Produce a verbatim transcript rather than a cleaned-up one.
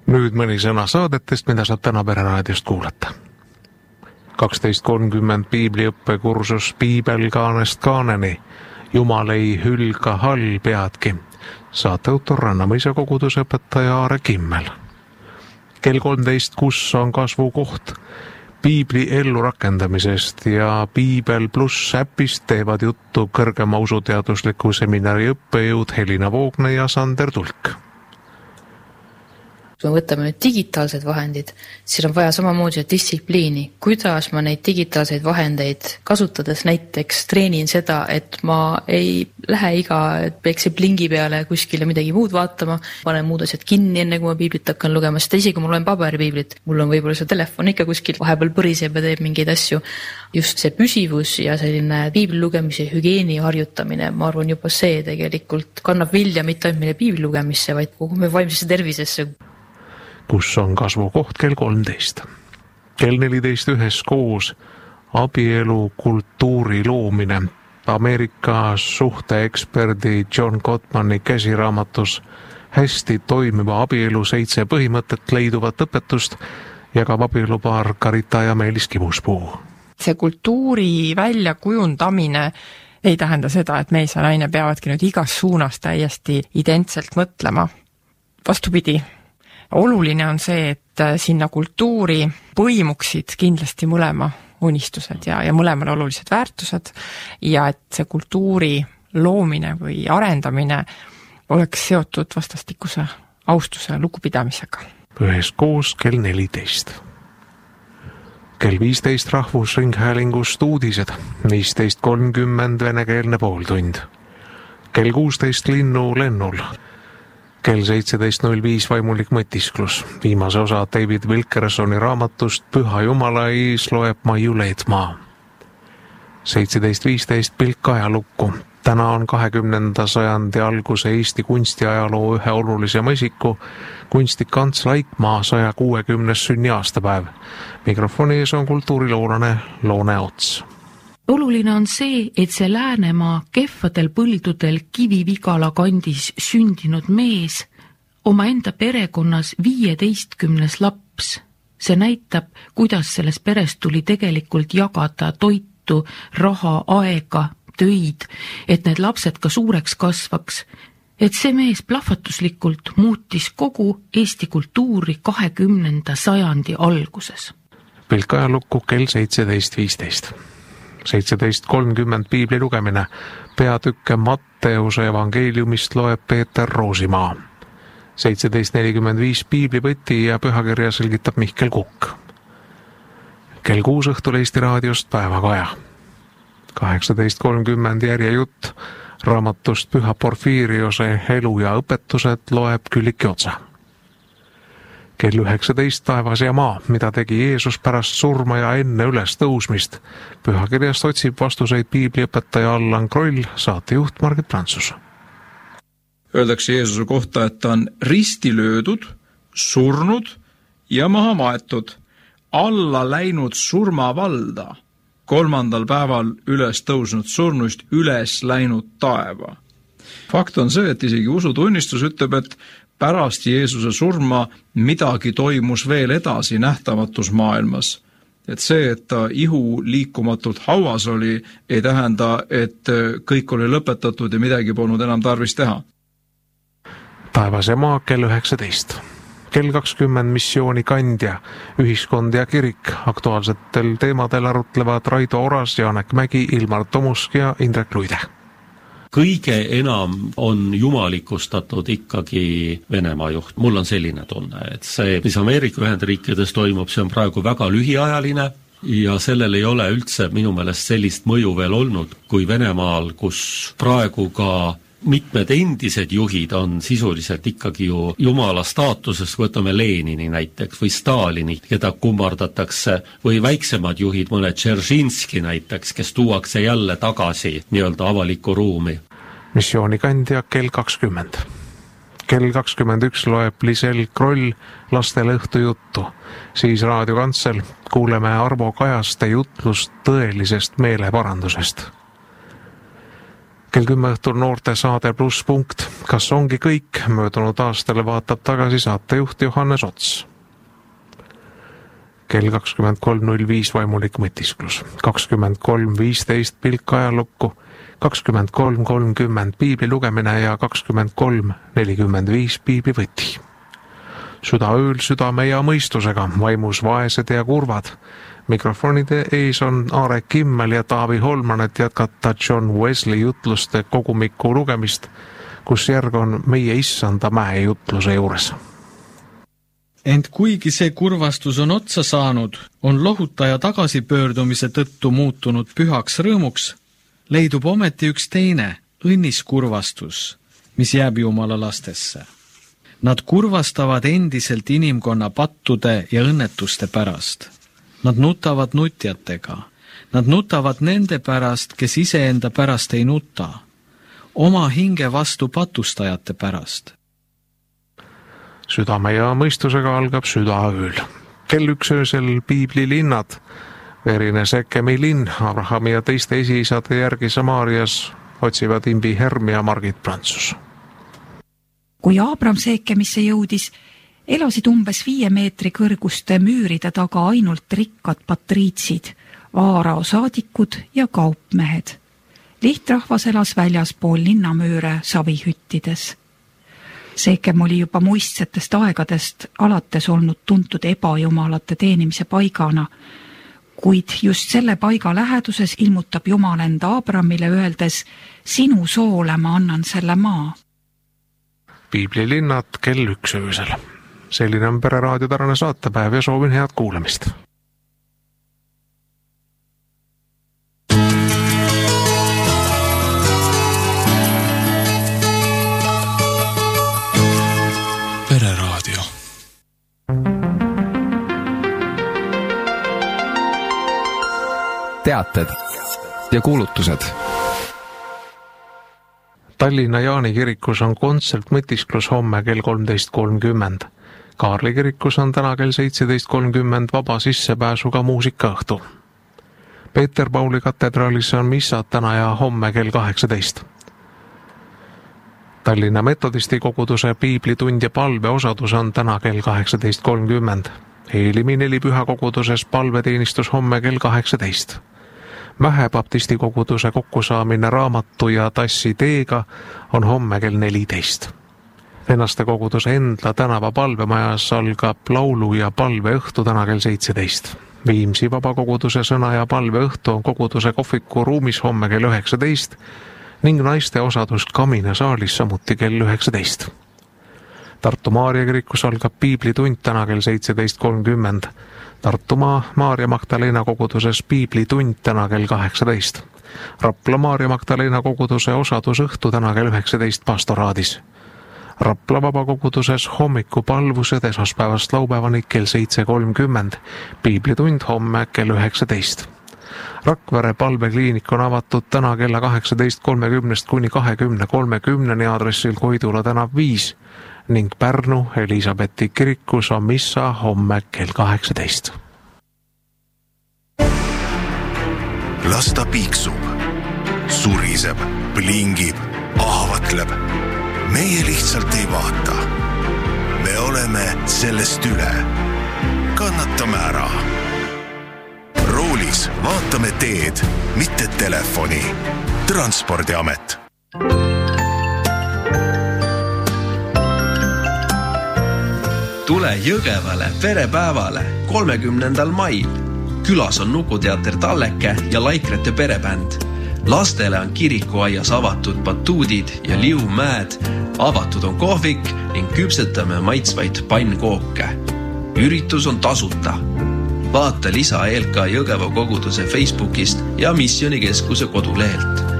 Nüüd mõni sõna saadetest, mida saab täna Pereraadiost kuulata. kaksteist kolmkümmend piibliõppekursus Piibel kaanest kaaneni. Jumal ei hülga halb-peadki. Saateautor Rannamõisa kogudusõpetaja Aare Kimmel. Kell kolmteist, kus on kasvukoht. Piibli ellu rakendamisest ja Piibel pluss äpist teevad juttu kõrgema usuteadusliku seminari õppejõud Helina Voogne ja Sander Tulk. Kui me võtame nüüd digitaalsed vahendid, siis on vaja samamoodi distsipliini. Kuidas ma neid digitaalseid vahendeid kasutades näiteks treenin seda, et ma ei lähe iga peksi plingi peale kuskile midagi muud vaatama, panen muud asjad kinni enne, kui ma piiblit hakkan lugema, sest isegi kui ma loen paberipiiblit, mul on võib-olla see telefon ikka kuskil vahepeal põriseb ja teeb mingeid asju. Just see püsivus ja selline piibli lugemise hügieeni harjutamine, ma arvan juba see tegelikult kannab vilja mitte ainult meie piibli lugemisse, vaid kogu meie vaimsesse tervisesse. Kus on kasvukoht kell kolmteist. Kell neliteist üheskoos abielu kultuuri loomine. Ameerika suhteeksperdi John Gottmani käsiraamatus hästi toimiva abielu seitse põhimõtet leiduvat õpetust jagab abielupaar Karita ja Meelis Kibuspuu. See kultuuri väljakujundamine ei tähenda seda, et mees ja naine peavadki nüüd igas suunas täiesti identselt mõtlema. Vastupidi. Oluline on see, et sinna kultuuri põimuksid kindlasti mõlema unistused ja, ja mõlemal olulised väärtused ja et see kultuuri loomine või arendamine oleks seotud vastastikuse austuse lugupidamisega. Üheskoos kell neliteist. Kell viisteist Rahvusringhäälingust uudised, viisteist kolmkümmend venekeelne pooltund. Kell kuusteist Linnu lennul. Kell seitseteist null viis vaimulik mõtisklus. Viimase osa David Wilkersoni raamatust Püha Jumala ees loeb Maiu Leetmaa. seitseteist viisteist Pilk ajalukku. Täna on kahekümnenda sajandi alguse Eesti kunstiajaloo ühe olulisema isiku, kunstnik Ants Laikmaa saja kuuekümnes sünniaastapäev. Mikrofoni ees on kultuuriloolane Loone Ots. Oluline on see, et see Läänemaa kehvadel põldudel Kivi-Vigala kandis sündinud mees oma enda perekonnas viieteistkümnes laps. See näitab, kuidas selles peres tuli tegelikult jagada toitu, raha, aega, töid, et need lapsed ka suureks kasvaks. Et see mees plahvatuslikult muutis kogu Eesti kultuuri kahekümnenda sajandi alguses. Pilk ajalukku kell seitseteist viisteist. seitseteist kolmkümmend piibli lugemine. Peatükke Matteuse evangeeliumist loeb Peeter Roosimaa. seitseteist nelikümmend viis piiblipõti ja pühakirja selgitab Mihkel Kukk. Kell kuus õhtul Eesti raadiost Päevakaja. kaheksateist kolmkümmend järjejutt raamatust Püha Porfiiriose elu ja õpetused loeb Külliki Otsa. Kell üheksateist Taevas ja maa, mida tegi Jeesus pärast surma ja enne üles tõusmist. Pühakirjast otsib vastuseid piibliõpetaja Allan Kroll, saatejuht Margit Prantsus. Öeldakse Jeesuse kohta, et ta on risti löödud, surnud ja maha maetud, alla läinud surmavalda, kolmandal päeval üles tõusnud surnuist üles läinud taeva. Fakt on see, et isegi usutunnistus ütleb, et pärast Jeesuse surma midagi toimus veel edasi nähtamatus maailmas. Et see, et ta ihu liikumatult hauas oli, ei tähenda, et kõik oli lõpetatud ja midagi polnud enam tarvis teha. Taevas ja maa kell üheksateist. Kell kakskümmend missiooni kandja, ühiskond ja kirik. Aktuaalsetel teemadel arutlevad Raido Oras, Janek Mägi, Ilmar Tomusk ja Indrek Luide. Kõige enam on jumalikustatud ikkagi Venemaa juht. Mul on selline tunne, et see, mis Ameerika Ühendriikides toimub, see on praegu väga lühiajaline ja sellel ei ole üldse minu meelest sellist mõju veel olnud kui Venemaal, kus praegu ka mitmed endised juhid on sisuliselt ikkagi ju jumala staatuses, võtame Lenini näiteks või Stalini, keda kummardatakse, või väiksemad juhid, mõne Dzeržinski näiteks, kes tuuakse jälle tagasi nii-öelda avalikku ruumi. Missioonikandja kell kakskümmend. Kell kakskümmend üks loeb Lisel Kroll lastele õhtujuttu. Siis raadiokantsel kuuleme Arvo Kajaste jutlust tõelisest meeleparandusest. kell kümme õhtul noorte saade Pluss punkt. Kas ongi kõik? Möödunud aastale vaatab tagasi saatejuht Johannes Ots. kell kakskümmend kolm null viis vaimulik mõtisklus, kakskümmend kolm viisteist pilk ajalukku, kakskümmend kolm kolmkümmend piibli lugemine ja kakskümmend kolm nelikümmend viis piibli võti. Südaööl südame ja mõistusega, vaimus vaesed ja kurvad. Mikrofonide ees on Aare Kimmel ja Taavi Holman, et jätkata John Wesley jutluste kogumiku lugemist, kus järg on meie issanda mäe jutluse juures. Ent kuigi see kurvastus on otsa saanud, on lohutaja tagasipöördumise tõttu muutunud pühaks rõõmuks, leidub ometi üks teine, õnnis kurvastus, mis jääb Jumala lastesse. Nad kurvastavad endiselt inimkonna pattude ja õnnetuste pärast. Nad nutavad nutjatega. Nad nutavad nende pärast, kes iseenda pärast ei nuta. Oma hinge vastu patustajate pärast. Südame ja mõistusega algab südaööl. Kell üks öösel piiblilinnad, verine Sekemi linn, Abrahami ja teiste esiisade järgi Samaarias otsivad imbi Hermi ja Margit Prantsus. Kui Abraham Sekemisse jõudis, elasid umbes viie meetri kõrguste müüride taga ainult rikkad patriitsid, Vaarao saadikud ja kaupmehed. Lihtrahvas elas väljaspool linnamüüre savihüttides. Sekem oli juba muistsetest aegadest alates olnud tuntud ebajumalate teenimise paigana, kuid just selle paiga läheduses ilmutab Jumal enda Abramile öeldes, sinu soole ma annan selle maa. Piiblilinnad kell üks öösel. Selline on Pereraadio tänane saatepäev ja soovin head kuulamist. Pereraadio. Teated ja kuulutused. Tallinna Jaani kirikus on kontsert mõtisklus homme kell kolmteist kolmkümmend. Kaarli kirikus on täna kell seitseteist kolmkümmend vaba sissepääsuga muusikaõhtu. Peeter Pauli katedraalis on missad täna ja homme kell kaheksateist. Tallinna metodisti koguduse piiblitund ja palveosadus on täna kell kaheksateist kolmkümmend. Eelimi nelipüha koguduses palveteenistus homme kell kaheksateist. Mähe baptisti koguduse kokkusaamine raamatu ja tassi teega on homme kell neliteist. Vennaste koguduse Endla tänava palvemajas algab laulu ja palveõhtu täna kell seitseteist. Viimsi vabakoguduse sõna ja palveõhtu on koguduse kohviku ruumis homme kell üheksateist ning naiste osadus Kamina saalis samuti kell üheksateist. Tartu Maarja kirikus algab piiblitund täna kell seitseteist kolmkümmend. Tartumaa Maarja Magdalena koguduses piiblitund täna kell kaheksateist. Rapla Maarja Magdalena koguduse osadus õhtu täna kell üheksateist pastoraadis. Rapla vabakoguduses hommikupalvused esmaspäevast laupäevani kell seitse kolmkümmend, piiblitund homme kell üheksateist. Rakvere palvekliinik on avatud täna kella kaheksateist kolmekümnest kuni kahekümne kolmekümneni aadressil Koidula tänav viis ning Pärnu Elisabethi kirikus on missa homme kell kaheksateist. Las ta piiksub, suriseb, plingib, ahvatleb. Meie lihtsalt ei vaata. Me oleme sellest üle. Kannatame ära. Roolis vaatame teed, mitte telefoni. Transpordiamet. Tule Jõgevale perepäevale kolmekümnendal mail. Külas on Nukuteater Talleke ja Laikrete perebänd. Lastele on kirikuaias avatud batuudid ja liumäed, avatud on kohvik ning küpsetame maitsvaid pannkooke. Üritus on tasuta. Vaata lisa E L K Jõgeva koguduse Facebookist ja Missionikeskuse kodulehelt.